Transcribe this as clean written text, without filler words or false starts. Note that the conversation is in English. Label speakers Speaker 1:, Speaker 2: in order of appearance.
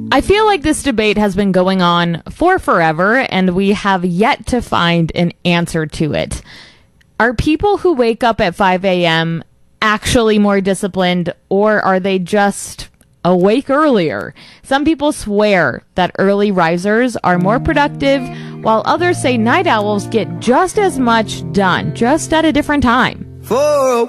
Speaker 1: I feel like this debate has been going on for forever, and we have yet to find an answer to it. Are people who wake up at 5 a.m. actually more disciplined, or are they just awake earlier? Some people swear that early risers are more productive, while others say night owls get just as much done, just at a different time.